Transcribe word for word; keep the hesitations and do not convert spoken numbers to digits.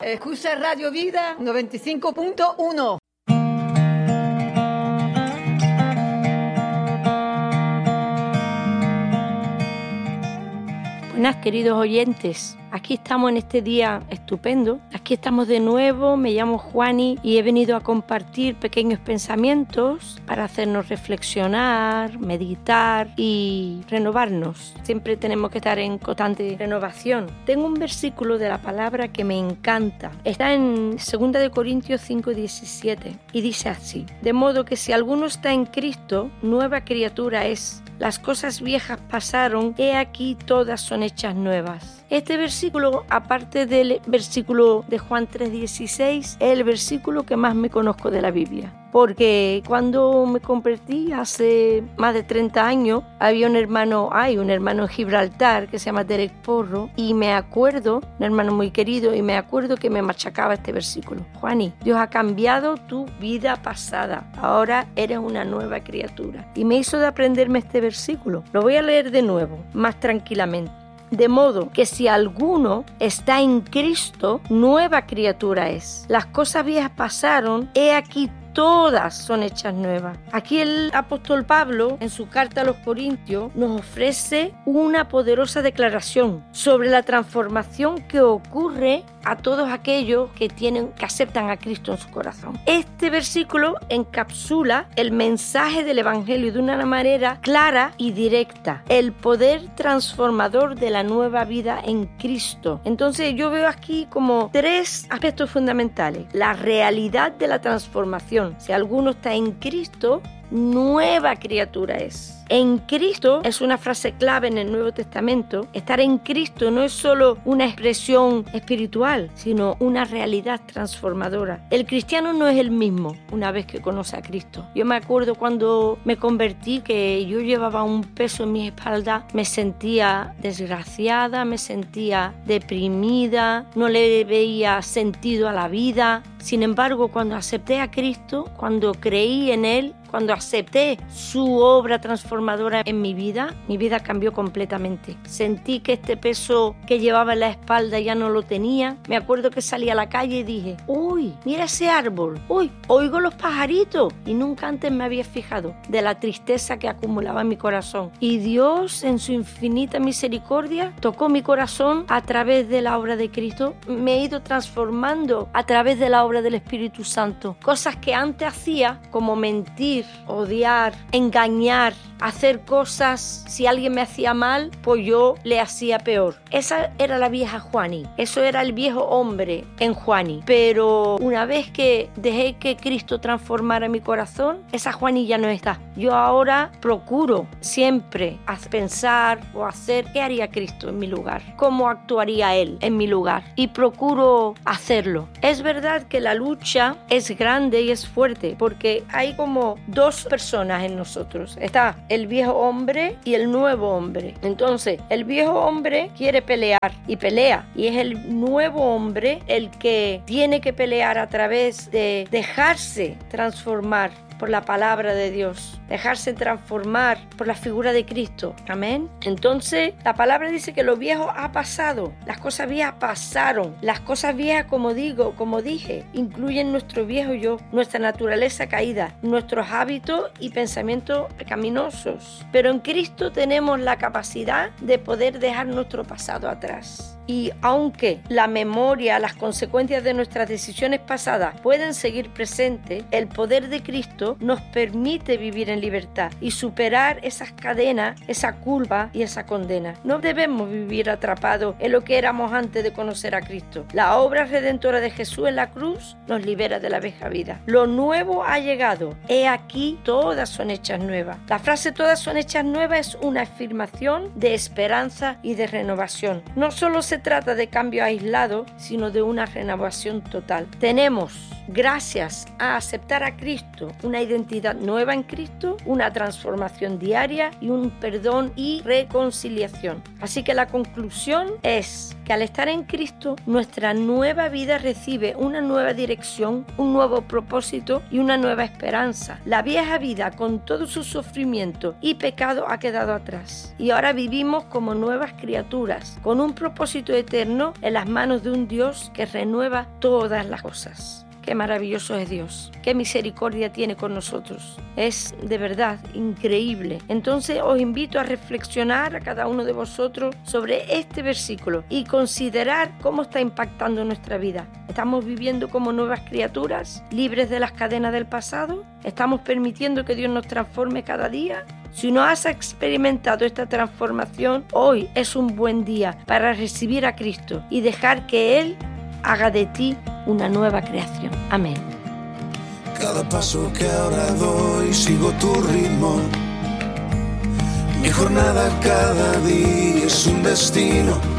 Escucha Radio Vida noventa y cinco punto uno. Buenas, queridos oyentes. Aquí estamos en este día estupendo. Aquí estamos de nuevo. Me llamo Juani y he venido a compartir pequeños pensamientos para hacernos reflexionar, meditar y renovarnos. Siempre tenemos que estar en constante renovación. Tengo un versículo de la palabra que me encanta. Está en segunda de Corintios cinco diecisiete y dice así: de modo que si alguno está en Cristo, nueva criatura es. Las cosas viejas pasaron, he aquí todas son hechas nuevas. Este versículo, aparte del versículo de Juan tres dieciséis, es el versículo que más me conozco de la Biblia. Porque cuando me convertí hace más de treinta años, había un hermano, hay un hermano en Gibraltar que se llama Derek Porro, y me acuerdo, un hermano muy querido, y me acuerdo que me machacaba este versículo. Juani, Dios ha cambiado tu vida pasada, ahora eres una nueva criatura. Y me hizo de aprenderme este versículo. Lo voy a leer de nuevo, más tranquilamente. De modo que si alguno está en Cristo, nueva criatura es. Las cosas viejas pasaron, he aquí todas son hechas nuevas. Aquí el apóstol Pablo, en su carta a los Corintios, nos ofrece una poderosa declaración sobre la transformación que ocurre a todos aquellos que tienen, que aceptan a Cristo en su corazón. Este versículo encapsula el mensaje del Evangelio de una manera clara y directa, el poder transformador de la nueva vida en Cristo. Entonces yo veo aquí como tres aspectos fundamentales: la realidad de la transformación. Si alguno está en Cristo, nueva criatura es. En Cristo es una frase clave en el Nuevo Testamento. Estar en Cristo no es solo una expresión espiritual, sino una realidad transformadora. El cristiano no es el mismo una vez que conoce a Cristo. Yo me acuerdo cuando me convertí que yo llevaba un peso en mi espalda, me sentía desgraciada, me sentía deprimida, no le veía sentido a la vida. Sin embargo, cuando acepté a Cristo, cuando creí en Él, cuando acepté su obra transformadora en mi vida, mi vida cambió completamente. Sentí que este peso que llevaba en la espalda ya no lo tenía. Me acuerdo que salí a la calle y dije: uy, mira ese árbol, uy, oigo los pajaritos. Y nunca antes me había fijado de la tristeza que acumulaba en mi corazón. Y Dios, en su infinita misericordia, tocó mi corazón a través de la obra de Cristo. Me he ido transformando a través de la obra del Espíritu Santo. Cosas que antes hacía, como mentir, odiar, engañar, hacer cosas, si alguien me hacía mal, pues yo le hacía peor. Esa era la vieja Juani, eso era el viejo hombre en Juani. Pero una vez que dejé que Cristo transformara mi corazón, esa Juani ya no está. Yo ahora procuro siempre pensar o hacer qué haría Cristo en mi lugar, cómo actuaría Él en mi lugar, y procuro hacerlo. Es verdad que la lucha es grande y es fuerte, porque hay como dos personas en nosotros. Está el viejo hombre y el nuevo hombre. Entonces, el viejo hombre quiere pelear y pelea, y es el nuevo hombre el que tiene que pelear a través de dejarse transformar por la palabra de Dios, dejarse transformar por la figura de Cristo. Amén. Entonces, la palabra dice que lo viejo ha pasado, las cosas viejas pasaron. Las cosas viejas, como digo, como dije, incluyen nuestro viejo yo, nuestra naturaleza caída, nuestros hábitos y pensamientos pecaminosos. Pero en Cristo tenemos la capacidad de poder dejar nuestro pasado atrás. Y aunque la memoria, las consecuencias de nuestras decisiones pasadas pueden seguir presentes, el poder de Cristo nos permite vivir en libertad y superar esas cadenas, esa culpa y esa condena. No debemos vivir atrapados en lo que éramos antes de conocer a Cristo. La obra redentora de Jesús en la cruz nos libera de la vieja vida. Lo nuevo ha llegado. He aquí, todas son hechas nuevas. La frase "todas son hechas nuevas" es una afirmación de esperanza y de renovación. No solo se Se trata de cambio aislado, sino de una renovación total. Tenemos gracias a aceptar a Cristo, una identidad nueva en Cristo, una transformación diaria y un perdón y reconciliación. Así que la conclusión es que al estar en Cristo, nuestra nueva vida recibe una nueva dirección, un nuevo propósito y una nueva esperanza. La vieja vida, con todo su sufrimiento y pecado, ha quedado atrás. Y ahora vivimos como nuevas criaturas, con un propósito eterno en las manos de un Dios que renueva todas las cosas. Qué maravilloso es Dios, qué misericordia tiene con nosotros. Es de verdad increíble. Entonces os invito a reflexionar a cada uno de vosotros sobre este versículo y considerar cómo está impactando nuestra vida. ¿Estamos viviendo como nuevas criaturas, libres de las cadenas del pasado? ¿Estamos permitiendo que Dios nos transforme cada día? Si no has experimentado esta transformación, hoy es un buen día para recibir a Cristo y dejar que Él haga de ti una nueva creación. Amén. Cada paso que ahora doy, sigo tu ritmo. Mi jornada cada día es un destino.